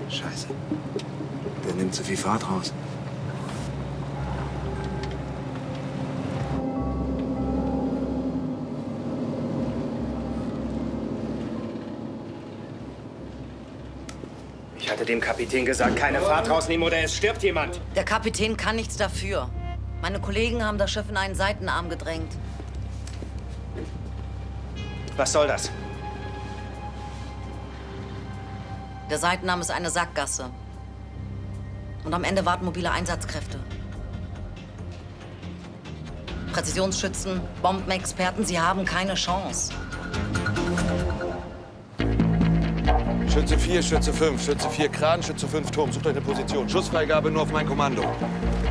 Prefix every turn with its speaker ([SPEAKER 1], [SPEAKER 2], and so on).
[SPEAKER 1] Scheiße. Der nimmt zu viel Fahrt raus.
[SPEAKER 2] Ich hatte dem Kapitän gesagt, keine Fahrt rausnehmen oder es stirbt jemand.
[SPEAKER 3] Der Kapitän kann nichts dafür. Meine Kollegen haben das Schiff in einen Seitenarm gedrängt.
[SPEAKER 2] Was soll das?
[SPEAKER 3] Der Seitenarm ist eine Sackgasse. Und am Ende warten mobile Einsatzkräfte. Präzisionsschützen, Bombenexperten, sie haben keine Chance.
[SPEAKER 4] Schütze 4, Schütze 5, Schütze 4 Kran, Schütze 5 Turm. Sucht euch eine Position. Schussfreigabe nur auf mein Kommando.